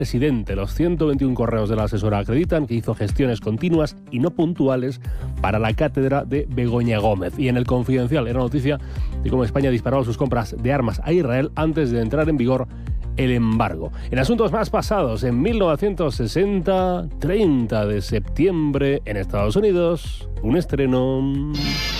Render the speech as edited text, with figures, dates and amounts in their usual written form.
presidente. Los 121 correos de la asesora acreditan que hizo gestiones continuas y no puntuales para la cátedra de Begoña Gómez. Y en El Confidencial era noticia de cómo España disparaba sus compras de armas a Israel antes de entrar en vigor el embargo. En asuntos más pasados, en 1960, 30 de septiembre, en Estados Unidos, un estreno.